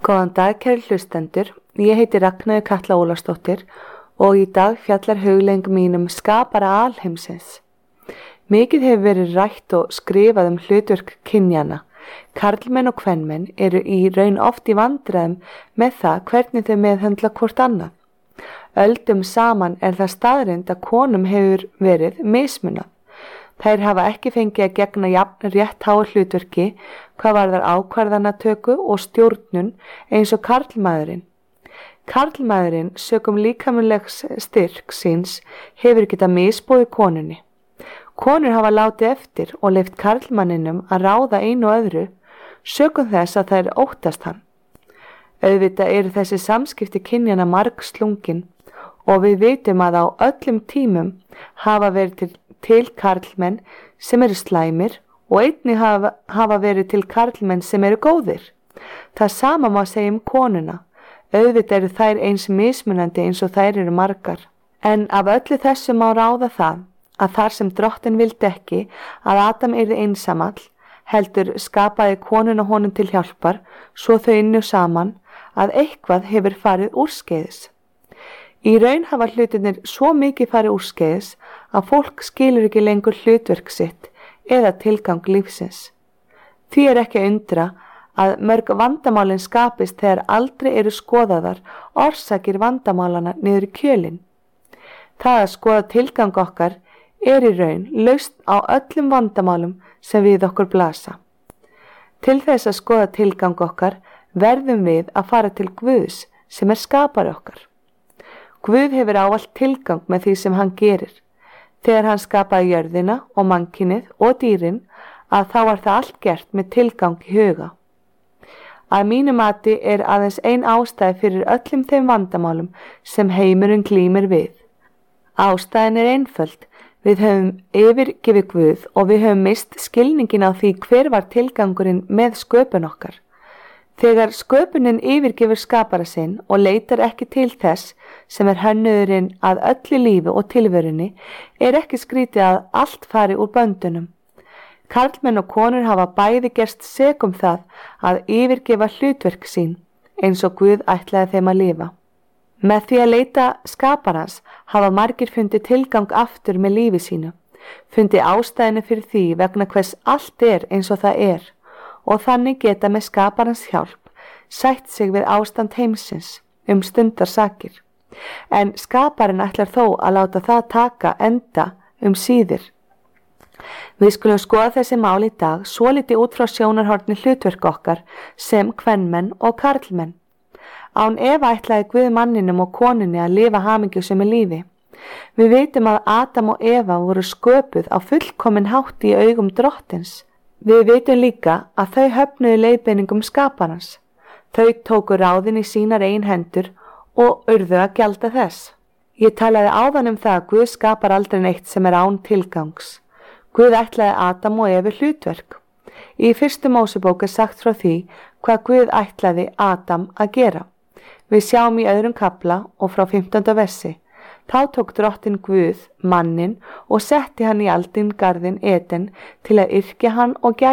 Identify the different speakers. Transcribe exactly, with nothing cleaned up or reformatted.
Speaker 1: Góðan dag, kæru hlustendur. Ég heiti Ragnheiður Katla Ólafsdóttir og í dag fjallar hugleiðing mín um skapara alheimsins. Mikið hefur verið rætt og skrifað um hlutverk kynjanna. Karlmenn og kvenmenn eru í raun oft í vandræðum með það hvernig þau meðhöndla hvort annað. Öldum saman er það staðreynd að konum hefur verið mismunað. Þær hafa ekki fengið að gegna jafn rétt háu hlutverki hvað varðar ákvarðanatöku og stjórnun eins og karlmaðurinn. Karlmaðurinn sökum líkamlegs styrk síns hefur getað misboðið konunni. Konur hafa látið eftir og leyft karlmanninum að ráða einu og öðru sökum þess að þær óttast hann. Auðvitað eru þessi samskipti kynjanna margslungin og við vitum að á öllum tímum hafa verið til, til karlmenn sem eru slæmir og einnig hafa, hafa verið til karlmenn sem eru góðir. Það sama má segja um konuna. Auðvitað eru þær eins mismunandi eins og þær eru margar. En af öllu þessu má ráða það að þar sem Drottinn vildi ekki að Adam yrði einsamall, heldur skapaði konuna honum til hjálpar, svo þau ynnu saman, að eitthvað hefur farið úrskeiðis. Í raun hafa hlutirnir svo mikið farið úrskeiðis að fólk skilur ekki lengur hlutverk sitt eða tilgang lífsins. Því er ekki að undra að mörg vandamálin skapist þegar aldrei eru skoðaðar orsakir vandamálana niður í kjölinn. Það að skoða tilgang okkar er í raun lausn á öllum vandamálum sem við okkur blasa. Til þess að skoða tilgang okkar verðum við að fara til Guðs sem er skapari okkar. Guð hefur ávallt tilgang með því sem hann gerir. Þegar hann skapaði jörðina og mannkynið og dýrin að þá var það allt gert með tilgang í huga. Að mínu mati er aðeins ein ástæði fyrir öllum þeim vandamálum sem heimurinn glímir við. Ástæðin er einföld. Við höfum yfirgefið Guð og við höfum mist skilningin á því hver var tilgangurinn með sköpun okkar. Þegar sköpunin yfirgefur skapara sinn og leitar ekki til þess sem er hönnuðurinn að öllu lífi og tilverunni, er ekki skrítið að allt fari úr böndunum. Karlmenn og konur hafa bæði gerst sek um það að yfirgefa hlutverk sín eins og Guð ætlaði þeim að lifa. Með því að leita skaparans hafa margir fundið tilgang aftur með lífi sínu, fundið ástæðinu fyrir því vegna hvers allt er eins og það er og þannig geta með skaparans hjálp sætt sig við ástand heimsins um stundarsakir. En skaparinn ætlar þó að láta það taka enda um síðir. Við skulum skoða þessi mál í dag svolítið út frá sjónarhorni hlutverk okkar sem kvenmenn og karlmenn. Án efa ætlaði Guð manninum og konunni að lifa hamingjusömu lífi. Við vitum að Adam og Eva voru sköpuð á fullkomin hátt í augum Drottins. Við vitum líka að þau höfnuðu leiðbeiningum skaparans. Þau tóku ráðin í sínar eigin hendur og urðu að gjalda þess. Ég talaði áðan um það að Guð skapar aldrei neitt sem er án tilgangs. Guð ætlaði Adam og Evu hlutverk. Í fyrstu Mósebók er sagt frá því hvað Guð ætlaði Adam að gera. Við sjáum í öðrum kafla og frá fimmtánda versi. Þá tók Drottinn Guð manninn og setti hann í aldingarðinn Eden til að yrkja hann og gæða